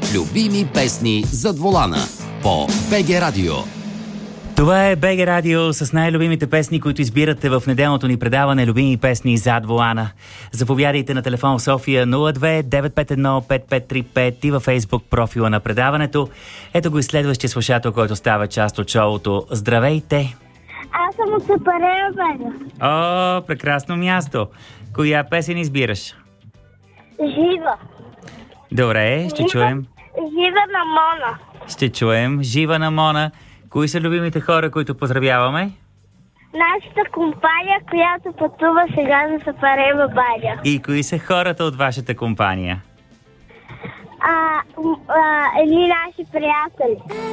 Любими песни зад волана по БГ Радио. Това е БГ Радио с най-любимите песни, които избирате в неделното ни предаване Любими песни зад волана. Заповядайте на телефон в София 02-951-5535 и във Фейсбук профила на предаването. Ето го и следващия слушател, който става част от шоуто. Здравейте! Аз съм от Сапарева Баня. О, прекрасно място! Коя песен избираш? Жива. Добре, ще чуем. Жива на Мона. Ще чуем. Жива на Мона. Кои са любимите хора, които поздравяваме? Нашата компания, която пътува сега за Сапарева Баня. И кои са хората от вашата компания? Едни наши приятели.